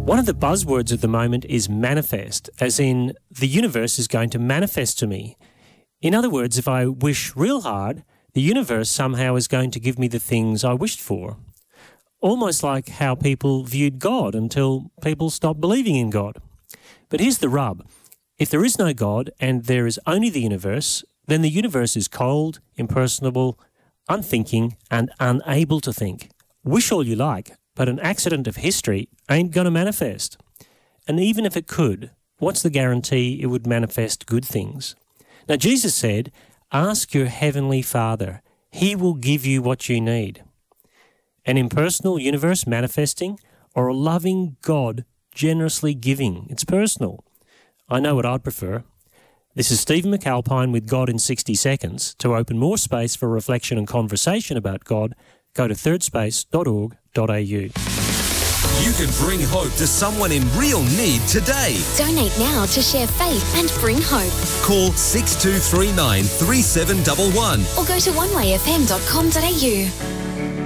One of the buzzwords at the moment is manifest, as in the universe is going to manifest to me. In other words, if I wish real hard, the universe somehow is going to give me the things I wished for. Almost like how people viewed God until people stopped believing in God. But here's the rub. If there is no God and there is only the universe, then the universe is cold, impersonable, unthinking and unable to think. Wish all you like, but an accident of history ain't going to manifest. And even if it could, what's the guarantee it would manifest good things? Now, Jesus said, ask your heavenly Father. He will give you what you need. An impersonal universe manifesting or a loving God generously giving? It's personal. I know what I'd prefer. This is Stephen McAlpine with God in 60 Seconds. To open more space for reflection and conversation about God, go to thirdspace.org.au. You can bring hope to someone in real need today. Donate now to share faith and bring hope. Call 6239 3711 Or go to onewayfm.com.au.